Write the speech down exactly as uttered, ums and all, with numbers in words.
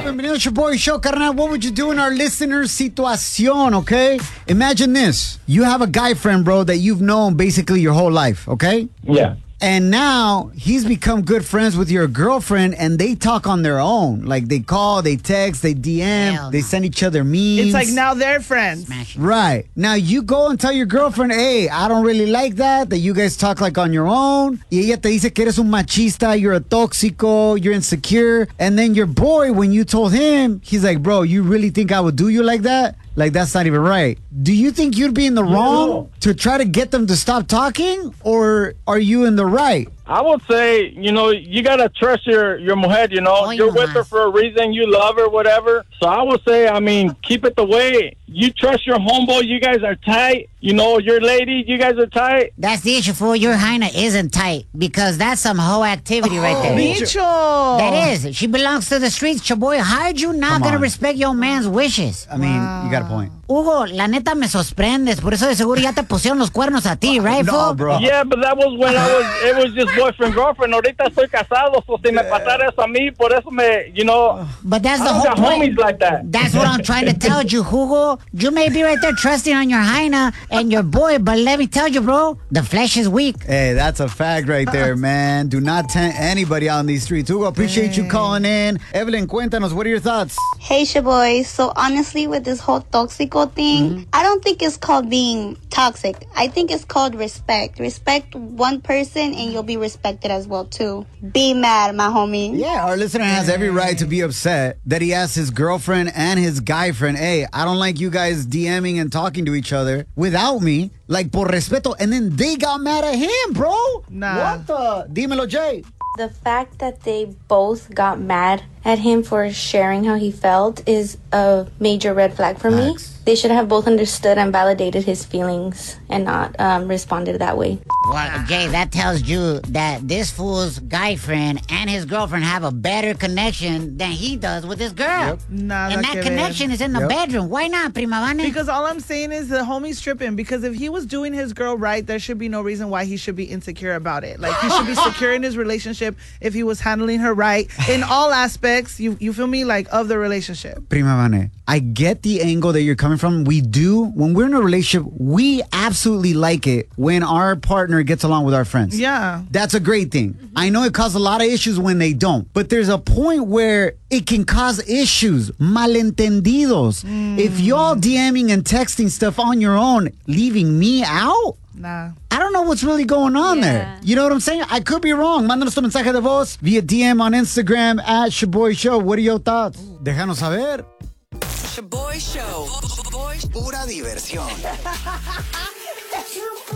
Bienvenido to your boy show, carnal. What would you do in our listener situación, okay? Imagine this. You have a guy friend, bro, that you've known basically your whole life, okay? Yeah. And now he's become good friends with your girlfriend and they talk on their own. Like they call, they text, they D M, Hell they no. send each other memes. It's like now they're friends. Smash it. Right. Now you go and tell your girlfriend, hey, I don't really like that, that you guys talk like on your own. Y ella te dice que eres un machista, you're a tóxico, you're insecure. And then your boy, when you told him, he's like, bro, you really think I would do you like that? Like, that's not even right. Do you think you'd be in the wrong No. to try to get them to stop talking? Or are you in the right? I would say, you know, you got to trust your, your mujer, you know. Oh, You're you with her must. for a reason. You love her, whatever. So I would say, I mean, keep it the way. You trust your homeboy. You guys are tight. You know, your lady, you guys are tight. That's the issue, fool. Your hyena isn't tight because that's some hoe activity right there. Micho. That is. She belongs to the streets, chaboy. How are you not Come going to on. respect your man's wishes? I mean, you got a point. Hugo, la neta me sorprendes. Por eso de seguro ya te pusieron los cuernos a ti, right, No, fool? bro. Yeah, but that was when I was, it was just boyfriend, girlfriend. Ahorita estoy casado, so si me pasara eso a mí, por eso me, you know, But that's I the don't whole got point. homies like that. That's what I'm trying to tell you, Hugo. You may be right there trusting on your hyena and your boy, but let me tell you, bro, the flesh is weak. Hey, that's a fact right there, man. Do not tempt anybody out on these streets. Hugo, appreciate you calling in. Evelyn, cuéntanos, what are your thoughts? Hey, Shaboy. So honestly, with this whole toxico thing, I don't think it's called being toxic. I think it's called respect. Respect one person and you'll be respected as well, too. Be mad, my homie. Yeah, our listener has every right to be upset that he asked his girlfriend and his guy friend, hey, I don't like you guys DMing and talking to each other without me, like por respeto. And then they got mad at him, bro. Nah. What the? Dímelo, Jay. The fact that they both got mad at him for sharing how he felt is a major red flag for me. Facts. They should have both understood and validated his feelings and not um, responded that way. Well, Jay, that tells you that this fool's guy friend and his girlfriend have a better connection than he does with his girl. Nada And que that ver. connection is in the Yep. bedroom. Why not, Prima Vane? Because all I'm saying is the homie's tripping. Because if he was doing his girl right, there should be no reason why he should be insecure about it. Like, he should be secure in his relationship if he was handling her right in all aspects, you you feel me, like, of the relationship. Prima Vane, I get the angle that you're coming from. We do. When we're in a relationship, we absolutely like it when our partner gets along with our friends. Yeah. That's a great thing. I know it causes a lot of issues when they don't, but there's a point where it can cause issues, malentendidos. If y'all DMing and texting stuff on your own, leaving me out, Nah. I don't know what's really going on Yeah. there. You know what I'm saying? I could be wrong. Mándanos tu mensaje de voz via D M on Instagram at Shaboy Show. What are your thoughts? Déjanos saber. Shaboy Show. Boy, Pura diversión.